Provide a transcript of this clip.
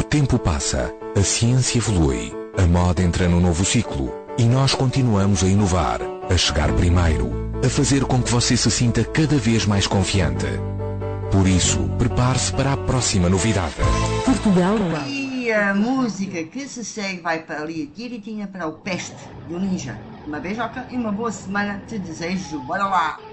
tempo passa, a ciência evolui, a moda entra no novo ciclo e nós continuamos a inovar, a chegar primeiro, a fazer com que você se sinta cada vez mais confiante. Por isso, prepare-se para a próxima novidade. Portugal. E a música que se segue vai para ali direitinha para o Peste do Ninja. Uma beijoca e uma boa semana te desejo. Bora lá!